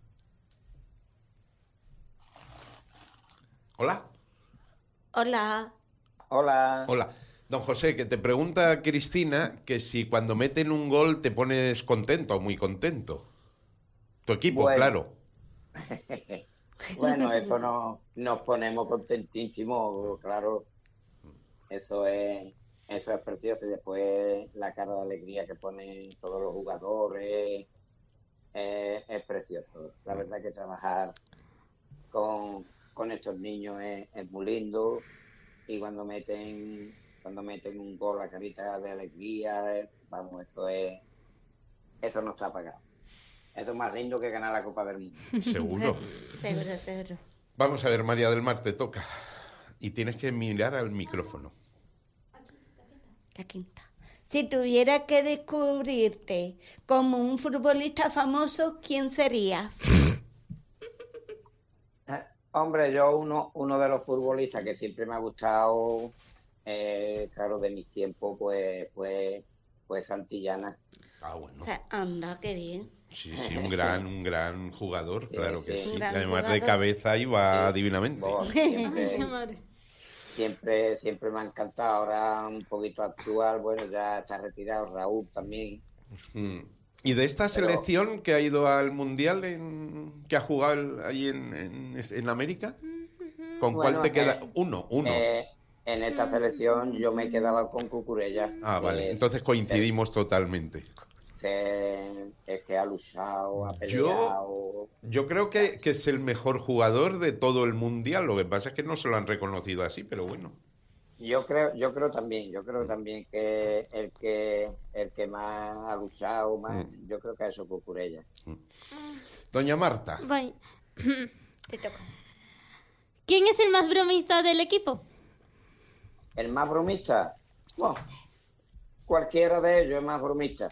Speaker 3: Hola.
Speaker 4: Hola.
Speaker 6: Hola.
Speaker 3: Hola. Don José, que te pregunta Cristina que si cuando meten un gol te pones contento o muy contento. Tu equipo,
Speaker 6: Bueno.
Speaker 3: claro.
Speaker 6: Bueno, eso nos ponemos contentísimos, claro. Eso es precioso. Y después la cara de alegría que ponen todos los jugadores es precioso. La verdad que trabajar con estos niños es muy lindo. Y cuando meten un gol, la carita de alegría, vamos, eso no está pagado. Eso es más lindo que ganar la Copa del Mundo.
Speaker 3: Seguro.
Speaker 4: Seguro.
Speaker 3: Vamos a ver, María del Mar, te toca. Y tienes que mirar al micrófono.
Speaker 4: La quinta. Si tuviera que descubrirte como un futbolista famoso, ¿quién serías?
Speaker 6: Hombre, yo uno de los futbolistas que siempre me ha gustado, claro, de mis tiempos, pues fue Santillana.
Speaker 3: Ah, bueno.
Speaker 4: O sea, anda, qué bien.
Speaker 3: Sí, un gran jugador,
Speaker 6: Sí,
Speaker 3: claro que
Speaker 6: sí.
Speaker 3: sí.
Speaker 4: Un gran
Speaker 3: Además de
Speaker 4: jugador.
Speaker 3: cabeza iba
Speaker 6: Sí.
Speaker 3: divinamente.
Speaker 6: Bueno, siempre me ha encantado. Ahora un poquito actual, bueno, ya está retirado Raúl también.
Speaker 3: ¿Y de esta
Speaker 6: Pero-
Speaker 3: selección que ha ido al Mundial, que ha jugado ahí en América? ¿Con cuál
Speaker 6: Bueno,
Speaker 3: te queda? Uno.
Speaker 6: En esta selección yo me quedaba con Cucurella.
Speaker 3: Ah, vale.
Speaker 6: que
Speaker 3: Entonces coincidimos totalmente.
Speaker 6: es que ha luchado, ha peleado.
Speaker 3: Yo creo que es el mejor jugador de todo el Mundial. Lo que pasa es que no se lo han reconocido así, pero bueno.
Speaker 6: Yo creo también que el que más ha luchado, más, yo creo que eso Cucurella.
Speaker 3: Doña Marta.
Speaker 2: Voy.
Speaker 4: Te toca.
Speaker 2: ¿Quién es el más bromista del equipo?
Speaker 6: El más bromista, bueno, cualquiera de ellos es más bromista.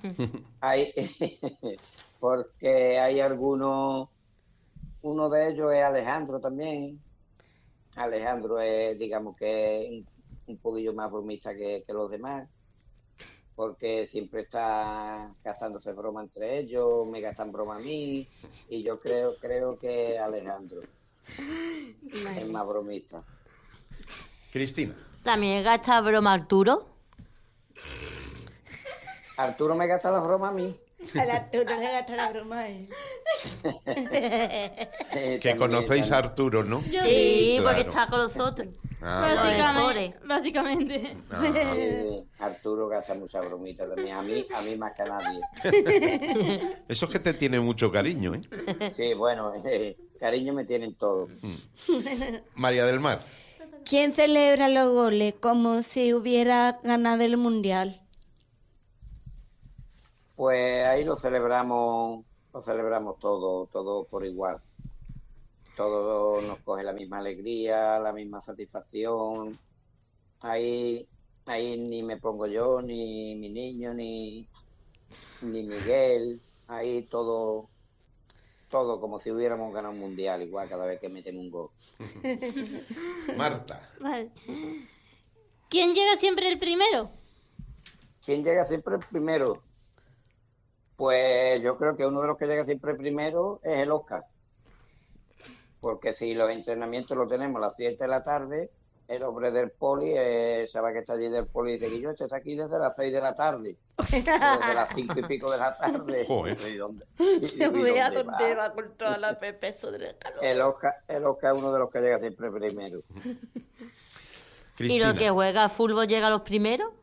Speaker 6: Porque hay algunos, uno de ellos es Alejandro también. Alejandro es, digamos que un poquillo más bromista que los demás, porque siempre está gastándose broma entre ellos, me gastan broma a mí, y yo creo que Alejandro es más bromista.
Speaker 3: Cristina.
Speaker 5: ¿También gasta broma Arturo?
Speaker 6: Arturo me gasta la broma a mí.
Speaker 4: A la Arturo le gasta la broma a él.
Speaker 3: Que conocéis a Arturo, ¿no?
Speaker 2: Yo
Speaker 5: Sí,
Speaker 3: claro.
Speaker 5: porque está con nosotros.
Speaker 3: Ah,
Speaker 2: Básicamente.
Speaker 6: Arturo gasta mucha bromita también, a mí más que a nadie.
Speaker 3: Eso es que te tiene mucho cariño, ¿eh?
Speaker 6: Sí, bueno, cariño me tienen todos.
Speaker 3: María del Mar.
Speaker 4: ¿Quién celebra los goles como si hubiera ganado el Mundial?
Speaker 6: Pues ahí lo celebramos todo por igual. Todo nos coge la misma alegría, la misma satisfacción. Ahí ni me pongo yo, ni mi niño, ni Miguel. Ahí todo como si hubiéramos ganado un mundial, igual cada vez que meten un gol.
Speaker 3: Marta.
Speaker 2: Vale. ¿Quién llega siempre el primero?
Speaker 6: ¿Quién llega siempre primero? Pues yo creo que uno de los que llega siempre primero es el Oscar. Porque si los entrenamientos los tenemos a las 7 de la tarde, el hombre del poli, sabe que está allí del poli, dice que yo está aquí desde las 6 de la tarde. Desde las 5 y pico de la tarde.
Speaker 3: Joder.
Speaker 6: ¿Y dónde?
Speaker 4: Yo
Speaker 6: ¿Y
Speaker 4: vea
Speaker 6: dónde
Speaker 4: dónde
Speaker 6: va?
Speaker 4: va con toda la pepeso del calor.
Speaker 6: El Oscar es uno de los que llega siempre primero.
Speaker 5: ¿Y
Speaker 3: Cristina.
Speaker 5: lo que juega al fútbol llega a los primeros?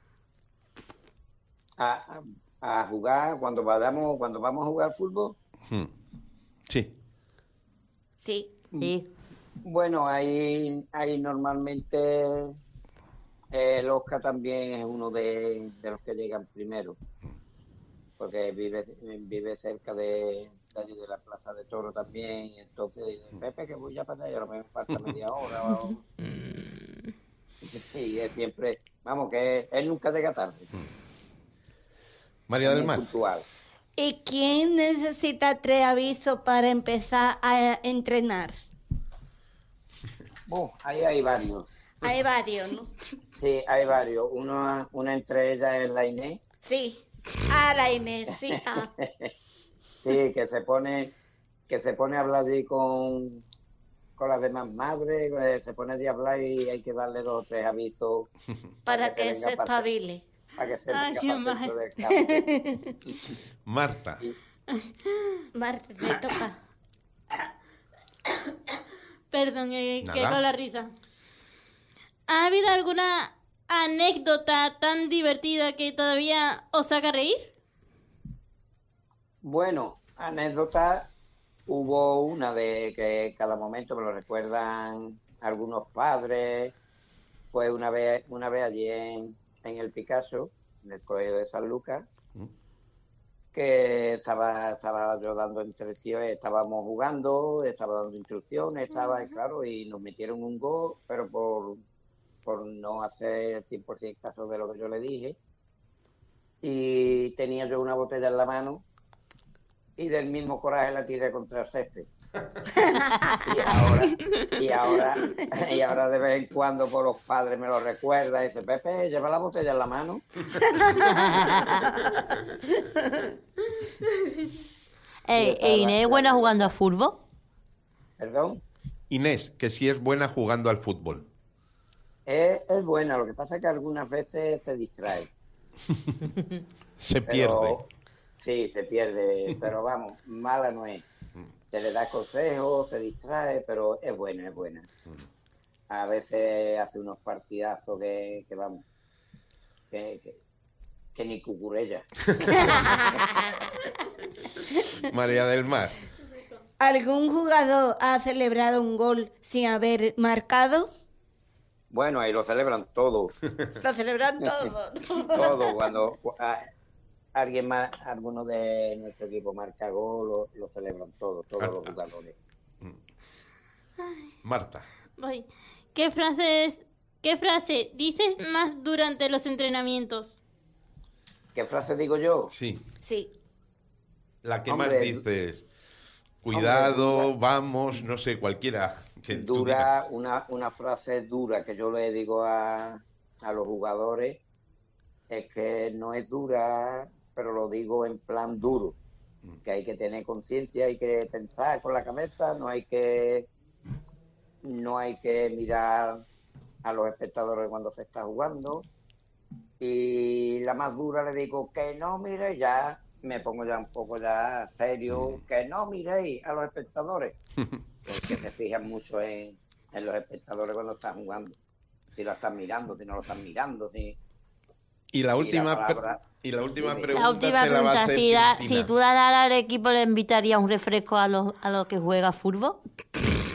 Speaker 6: A jugar, cuando vamos a jugar fútbol,
Speaker 3: Sí.
Speaker 4: Sí.
Speaker 5: Sí.
Speaker 6: bueno, ahí normalmente el Oscar también es uno de los que llegan primero, porque vive cerca de allí de la Plaza de Toro también, entonces Pepe, que voy ya para allá, no me falta media hora. Y es siempre, vamos, que él nunca llega tarde.
Speaker 3: María
Speaker 6: Es
Speaker 3: del
Speaker 6: muy
Speaker 3: Mar.
Speaker 6: puntual.
Speaker 4: ¿Y quién necesita 3 avisos para empezar a entrenar?
Speaker 6: Ahí hay varios.
Speaker 4: Hay varios, ¿no?
Speaker 6: Sí, hay varios. Una entre ellas es la Inés.
Speaker 4: Sí. Ah, la Inés, sí. Ah.
Speaker 6: Sí, que se pone a hablar allí con las demás madres, se pone allí a hablar y hay que darle 2 o 3 avisos
Speaker 4: Para que
Speaker 6: venga
Speaker 4: se
Speaker 6: para
Speaker 4: espabile.
Speaker 6: para que se
Speaker 2: Ay,
Speaker 6: venga
Speaker 2: Dios
Speaker 6: para
Speaker 2: mío.
Speaker 6: dentro del campo.
Speaker 3: Marta.
Speaker 4: Marta, te toca.
Speaker 2: Perdón, que
Speaker 3: Nada.
Speaker 2: con la risa. ¿Ha habido alguna anécdota tan divertida que todavía os haga reír?
Speaker 6: Bueno, anécdota, hubo una de que cada momento me lo recuerdan algunos padres. Fue una vez allí en el Picasso, en el colegio de San Lucas, que estaba yo dando instrucciones, estábamos jugando, estaba dando instrucciones, claro, y nos metieron un gol, pero por no hacer 100% caso de lo que yo le dije. Y tenía yo una botella en la mano y del mismo coraje la tiré contra el césped. Y ahora de vez en cuando por los padres me lo recuerda y dice, Pepe, lleva la botella en la mano.
Speaker 5: ¿Inés es buena jugando a fútbol?
Speaker 6: Perdón.
Speaker 3: Inés, que sí es buena jugando al fútbol.
Speaker 6: Es buena, lo que pasa es que algunas veces se distrae.
Speaker 3: Se
Speaker 6: Pero-
Speaker 3: pierde.
Speaker 6: Sí, se pierde, pero vamos, mala no es. Se le da consejos, se distrae, pero es buena, es buena. A veces hace unos partidazos que vamos, que ni cucurella.
Speaker 3: María del Mar.
Speaker 4: ¿Algún jugador ha celebrado un gol sin haber marcado?
Speaker 6: Bueno, ahí lo celebran todo,
Speaker 4: Lo celebran todos.
Speaker 6: todo. Cuando alguno de nuestro equipo marca gol, lo celebran todos los jugadores.
Speaker 3: Marta.
Speaker 2: Voy. ¿Qué frase dices más durante los entrenamientos?
Speaker 6: ¿Qué frase digo yo?
Speaker 3: Sí.
Speaker 4: Sí.
Speaker 3: La que
Speaker 6: Hombre,
Speaker 3: más dices. Cuidado,
Speaker 6: dura.
Speaker 3: vamos, no sé, cualquiera que tú
Speaker 6: Dura,
Speaker 3: digas.
Speaker 6: una frase dura que yo le digo a los jugadores es que no es dura, pero lo digo en plan duro, que hay que tener conciencia, hay que pensar con la cabeza, no hay que mirar a los espectadores cuando se está jugando. Y la más dura le digo que no mire, ya me pongo ya un poco ya serio, que no miréis a los espectadores, porque se fijan mucho en los espectadores cuando están jugando, si lo están mirando, si no lo están mirando, si...
Speaker 3: Y la última,
Speaker 6: palabra-
Speaker 3: la última
Speaker 6: Dime.
Speaker 3: pregunta
Speaker 5: La última
Speaker 3: te la va a
Speaker 5: pregunta,
Speaker 3: hacer
Speaker 5: si
Speaker 3: Cristina.
Speaker 5: tú daras al equipo, ¿le invitarías un refresco a los que juega fútbol?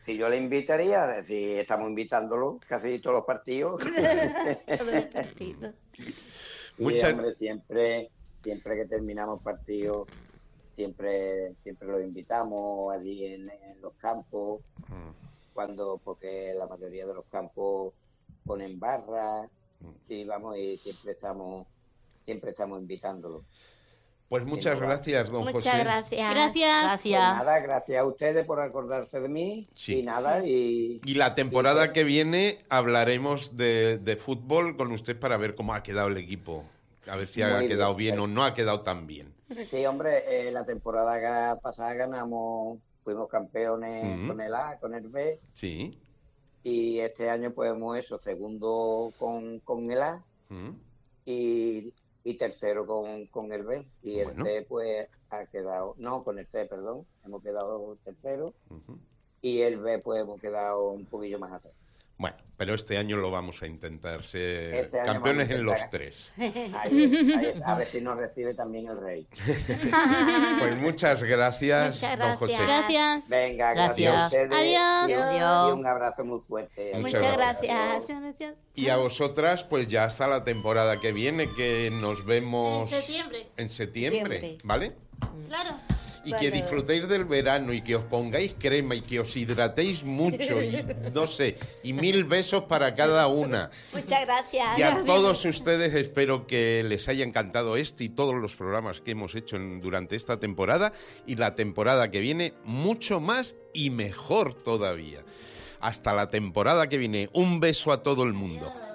Speaker 6: Si yo le invitaría, si estamos invitándolo casi todos los partidos.
Speaker 4: Todos los partidos.
Speaker 6: Y,
Speaker 3: Muchas-
Speaker 6: hombre, siempre que terminamos partidos, siempre lo invitamos allí en los campos, porque la mayoría de los campos ponen barras y vamos, y siempre estamos invitándolo.
Speaker 3: Pues muchas gracias, don
Speaker 4: Muchas
Speaker 3: José.
Speaker 4: gracias.
Speaker 2: Gracias.
Speaker 6: Pues nada, gracias a ustedes por acordarse de mí.
Speaker 3: Sí.
Speaker 6: Y nada, y
Speaker 3: Y la temporada que viene hablaremos de fútbol con usted para ver cómo ha quedado el equipo. A ver si ha
Speaker 6: Muy
Speaker 3: quedado
Speaker 6: bien.
Speaker 3: bien o no ha quedado tan bien.
Speaker 6: sí, hombre, la temporada pasada fuimos campeones
Speaker 3: Ujú.
Speaker 6: con el A, con el B,
Speaker 3: Sí.
Speaker 6: y este año pues hemos hecho segundo con el A
Speaker 3: Mm.
Speaker 6: y tercero con el B. Y el
Speaker 3: Bueno.
Speaker 6: C pues ha quedado, no, con el C, perdón, hemos quedado tercero,
Speaker 3: Ujú.
Speaker 6: y el B pues hemos quedado un poquillo más atrás.
Speaker 3: Bueno, pero este año lo vamos a intentar ser
Speaker 6: Este año
Speaker 3: campeones
Speaker 6: vamos a
Speaker 3: en los
Speaker 6: intentar.
Speaker 3: 3.
Speaker 6: Ahí está, a ver si nos recibe también el rey.
Speaker 3: Pues muchas gracias,
Speaker 4: Muchas
Speaker 3: don José.
Speaker 4: gracias.
Speaker 2: Gracias.
Speaker 6: Venga, gracias a
Speaker 5: Gracias.
Speaker 6: ustedes.
Speaker 2: Adiós.
Speaker 5: Adiós.
Speaker 6: Y un abrazo muy fuerte.
Speaker 3: Muchas
Speaker 4: Muchas
Speaker 3: gracias.
Speaker 4: gracias.
Speaker 2: Muchas gracias.
Speaker 3: Y a vosotras, pues ya hasta la temporada que viene, que nos vemos
Speaker 2: En septiembre.
Speaker 3: en septiembre,
Speaker 4: Septiembre.
Speaker 3: ¿vale?
Speaker 2: Claro.
Speaker 3: Y que
Speaker 4: Bueno.
Speaker 3: disfrutéis del verano y que os pongáis crema y que os hidratéis mucho y no sé, y 1000 besos para cada una.
Speaker 4: Muchas gracias.
Speaker 3: Y a todos ustedes espero que les haya encantado este y todos los programas que hemos hecho durante esta temporada y la temporada que viene mucho más y mejor todavía. Hasta la temporada que viene. Un beso a todo el mundo.